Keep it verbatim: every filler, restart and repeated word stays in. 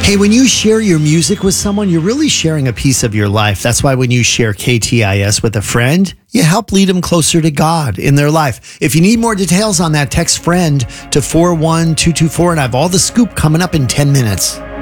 Hey, when you share your music with someone, you're really sharing a piece of your life. That's why when you share K T I S with a friend, you help lead them closer to God in their life. If you need more details on that, text FRIEND to four one two two four, and I have all the scoop coming up in ten minutes.